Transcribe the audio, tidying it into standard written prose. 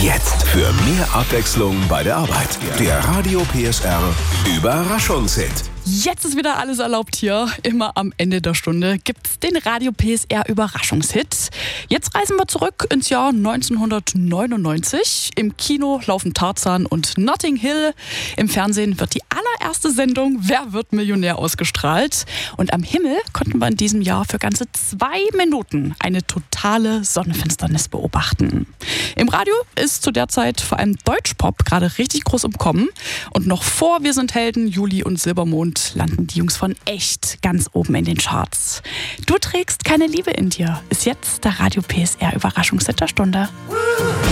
Jetzt für mehr Abwechslung bei der Arbeit. Der Radio PSR Überraschungshit. Jetzt ist wieder alles erlaubt hier. Immer am Ende der Stunde gibt's den Radio PSR Überraschungshit. Jetzt reisen wir zurück ins Jahr 1999. Im Kino laufen Tarzan und Notting Hill. Im Fernsehen wird die allererste Sendung Wer wird Millionär ausgestrahlt. Und am Himmel konnten wir in diesem Jahr für ganze 2 Minuten eine totale Sonnenfinsternis beobachten. Im Radio ist zu der Zeit vor allem Deutschpop gerade richtig groß im Kommen. Und noch vor Wir sind Helden, Juli und Silbermond landen die Jungs von Echt ganz oben in den Charts. Du trägst keine Liebe in dir ist jetzt der Radio PSR Überraschungshit der Stunde.